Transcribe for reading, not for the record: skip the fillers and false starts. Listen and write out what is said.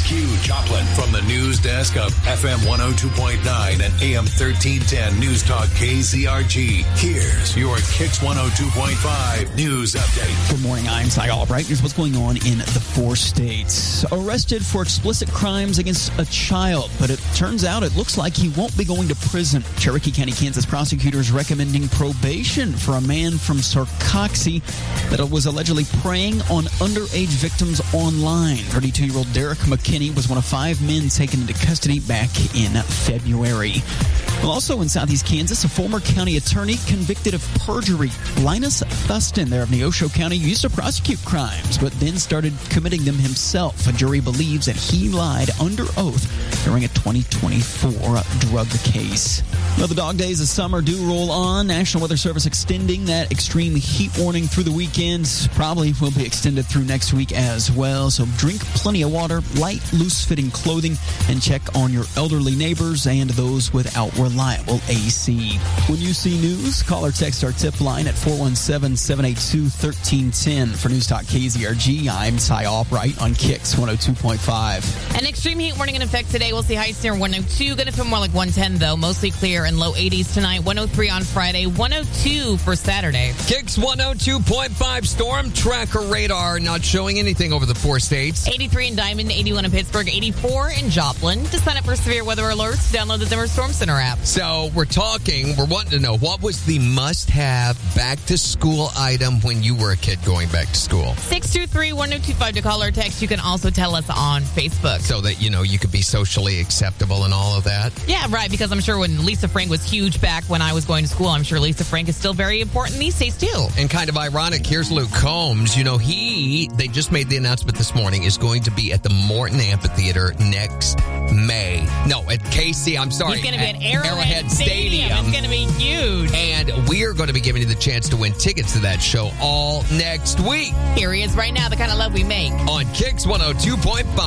Hugh Joplin from the news desk of FM 102.9 and AM 1310 News Talk KZRG. Here's your Kicks 102.5 news update. Good morning, I'm Cy Albright. Here's what's going on in the 4 states. Arrested for explicit crimes against a child, but it turns out it looks like he won't be going to prison. Cherokee County, Kansas prosecutors recommending probation for a man from Sarcoxie that was allegedly preying on underage victims online. 32-year-old Derek McKinney was one of 5 men taken into custody back in February. Well, also in southeast Kansas, a former county attorney convicted of perjury. Linus Thuston there of Neosho County used to prosecute crimes, but then started committing them himself. A jury believes that he lied under oath during a 2024 drug case. Well, the dog days of summer do roll on. National Weather Service extending that extreme heat warning through the weekend. Probably will be extended through next week as well. So drink plenty of water, light, loose-fitting clothing, and check on your elderly neighbors and those without reliable AC. When you see news, call or text our tip line at 417-782-1310. For News Talk KZRG, I'm Cy Albright on Kicks 102.5. An extreme heat warning in effect today. We'll see highs near 102. Going to feel more like 110, though. Mostly clear and low 80s tonight. 103 on Friday. 102 for Saturday. Kicks 102.5 storm tracker radar not showing anything over the 4 states. 83 in Diamond, 81 in Pittsburgh, 84 in Joplin. To sign up for severe weather alerts, download the Denver Storm Center app. So we're wanting to know, what was the must-have back-to-school item when you were a kid going back to school? 623-1025 to call or text. You can also tell us on Facebook. So that, you could be socially acceptable and all of that? Yeah, right, because I'm sure when Lisa Frank was huge back when I was going to school, I'm sure Lisa Frank is still very important these days, too. And kind of ironic, here's Luke Combs. They just made the announcement this morning, is going to be at the Morton Amphitheater next May. No, at KC, I'm sorry. He's going to be at Arrowhead Stadium. It's going to be huge. And we are going to be giving you the chance to win tickets to that show all next week. Here he is right now, the kind of love we make. On Kicks 102.5.